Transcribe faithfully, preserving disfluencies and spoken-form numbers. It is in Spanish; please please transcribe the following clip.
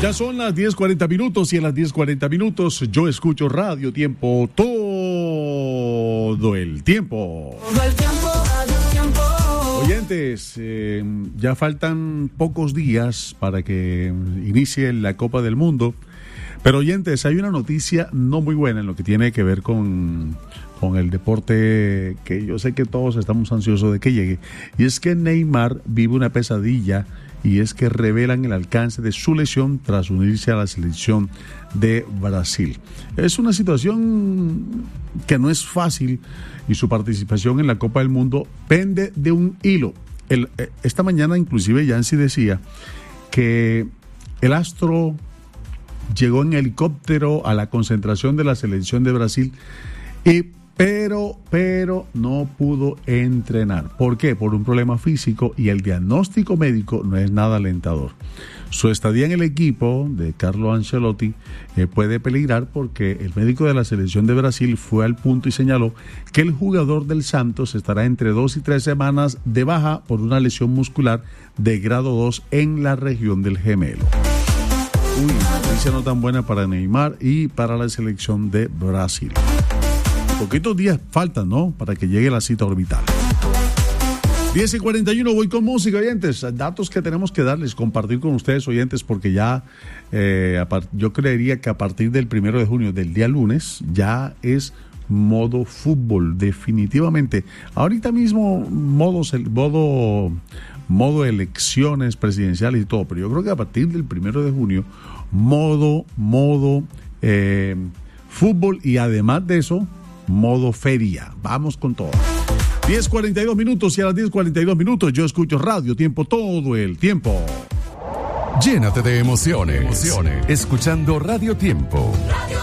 Ya son las diez cuarenta minutos y en las diez cuarenta minutos yo escucho Radio Tiempo todo el tiempo. Todo el tiempo, Radio Tiempo. Oyentes, eh, ya faltan pocos días para que inicie la Copa del Mundo. Pero oyentes, hay una noticia no muy buena en lo que tiene que ver con, con el deporte que yo sé que todos estamos ansiosos de que llegue. Y es que Neymar vive una pesadilla y es que revelan el alcance de su lesión tras unirse a la selección de Brasil. Es una situación que no es fácil y su participación en la Copa del Mundo pende de un hilo. El, esta mañana inclusive Yancy decía que el astro llegó en helicóptero a la concentración de la selección de Brasil, y, pero, pero no pudo entrenar. ¿Por qué? Por un problema físico y el diagnóstico médico no es nada alentador. Su estadía en el equipo de Carlo Ancelotti eh, puede peligrar porque el médico de la selección de Brasil fue al punto y señaló que el jugador del Santos estará entre dos y tres semanas de baja por una lesión muscular de grado dos en la región del gemelo. Uy, noticia no tan buena para Neymar y para la selección de Brasil. Poquitos días faltan, ¿no?, para que llegue la cita orbital. diez y cuarenta y uno, voy con música, oyentes. Datos que tenemos que darles, compartir con ustedes, oyentes, porque ya eh, part- yo creería que a partir del primero de junio, del día lunes, ya es modo fútbol, definitivamente. Ahorita mismo, modos, el modo... modo elecciones presidenciales y todo, pero yo creo que a partir del primero de junio, modo, modo eh, fútbol y además de eso, modo feria. Vamos con todo. diez cuarenta y dos minutos y a las diez cuarenta y dos minutos yo escucho Radio Tiempo todo el tiempo. Llénate de emociones, emociones. Escuchando Radio Tiempo. Radio